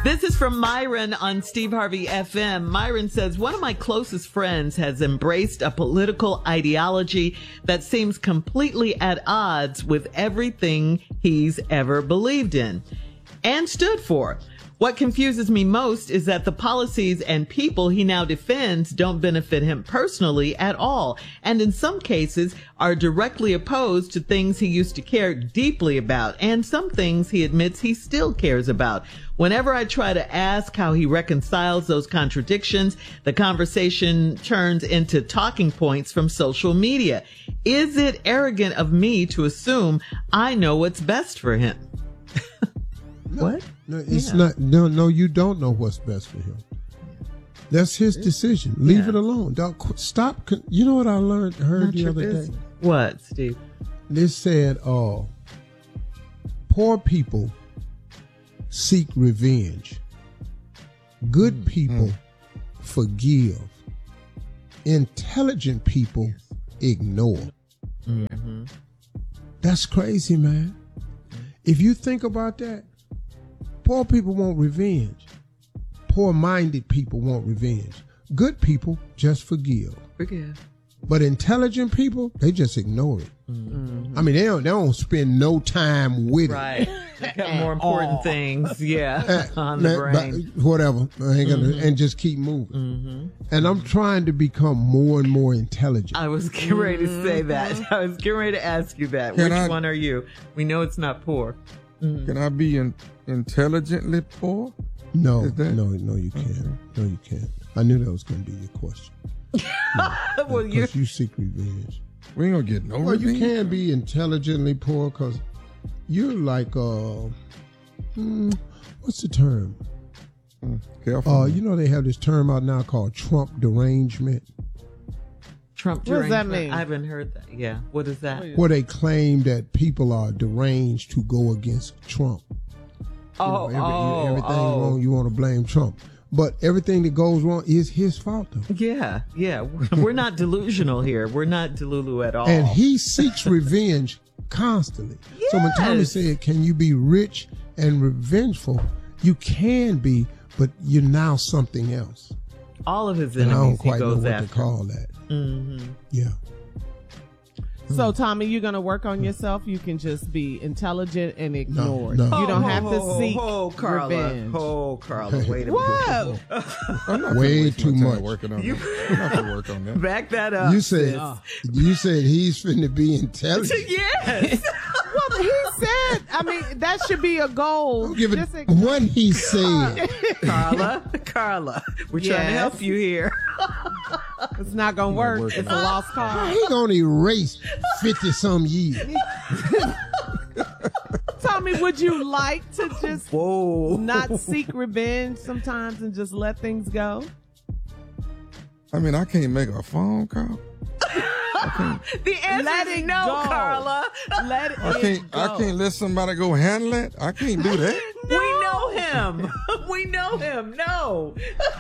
This is from Myron on Steve Harvey FM. Myron says, one of my closest friends has embraced a political ideology that seems completely at odds with everything he's ever believed in and stood for. What confuses me most is that the policies and people he now defends don't benefit him personally at all, and in some cases are directly opposed to things he used to care deeply about, and some things he admits he still cares about. Whenever I try to ask how he reconciles those contradictions, the conversation turns into talking points from social media. Is it arrogant of me to assume I know what's best for him? What? No, it's not. No, you don't know what's best for him. That's his decision. Leave it alone. Don't stop. You know what I heard the other day? What, Steve? They said, poor people seek revenge. Good people forgive. Intelligent people ignore. Mm-hmm. That's crazy, man. If you think about that, poor people want revenge. Poor-minded people want revenge. Good people just forgive. But intelligent people, they just ignore it. Mm-hmm. I mean, they don't spend no time with it. Right. They got more important things, on the brain. Whatever. And just keep moving. Mm-hmm. And I'm trying to become more and more intelligent. I was getting ready to say that. I was getting ready to ask you that. Which one are you? We know it's not poor. Mm-hmm. Can I be intelligently poor? No, you can't. No, you can't. I knew that was going to be your question. Well, because you seek revenge. We ain't gonna get no revenge. You can be intelligently poor because you're like, what's the term? Careful. You know they have this term out now called Trump derangement. Trump derangement? What does that mean? I haven't heard that. Yeah. What is that? Where they claim that people are deranged to go against Trump. Everything wrong, you want to blame Trump. But everything that goes wrong is his fault, though. Yeah. We're not delusional here. We're not delulu at all. And he seeks revenge constantly. Yes. So when Tommy said, can you be rich and revengeful? You can be, but you're now something else. All of his enemies, and I don't quite know what to call that. Mm-hmm. Yeah. So, Tommy, you're going to work on yourself. You can just be intelligent and ignore it. No. You don't have to seek revenge. Carla, wait a minute. What? I'm not way too much. Working on that. I'm not gonna work on that. Back that up. You said he's finna be intelligent. Yes. Well, he said, that should be a goal. What he said. Carla, we're trying to help you here. It's not going to work. It's a lost cause. How he going to erase 50-some years? Tommy, would you like to just not seek revenge sometimes and just let things go? I can't make a phone call. The answer is no, go. Carla. Let it go. I can't let somebody go handle it. I can't do that. No. We know him. No.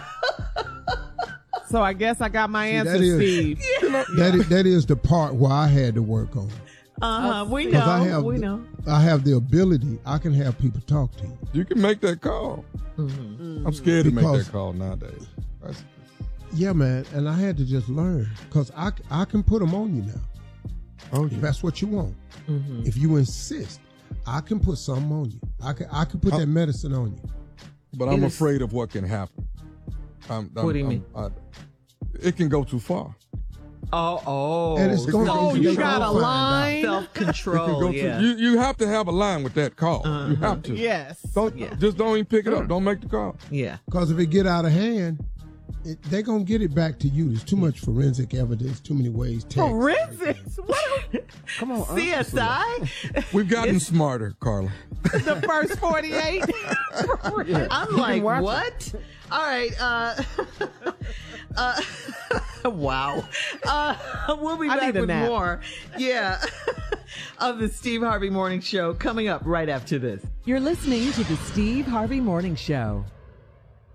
So I guess I got my answer, Steve. That is the part where I had to work on. We know. I have the ability. I can have people talk to you. You can make that call. Mm-hmm. I'm scared to make that call nowadays. Yeah, man. And I had to just learn because I can put them on you now. Oh, yeah. If that's what you want. Mm-hmm. If you insist, I can put something on you. I can put that medicine on you. But I'm afraid of what can happen. What do you mean? It can go too far. And it's you got a line? Self-control, You have to have a line with that call. You have to. Yes. Just don't even pick it up. Don't make the call. Yeah. Because if it get out of hand, they're going to get it back to you. There's too much forensic evidence, too many ways. Forensics? What? Come on. CSI? We've gotten smarter, Carla. The first 48? I'm like, what? All right. Wow. We'll be back with more. Yeah. Of the Steve Harvey Morning Show coming up right after this. You're listening to the Steve Harvey Morning Show.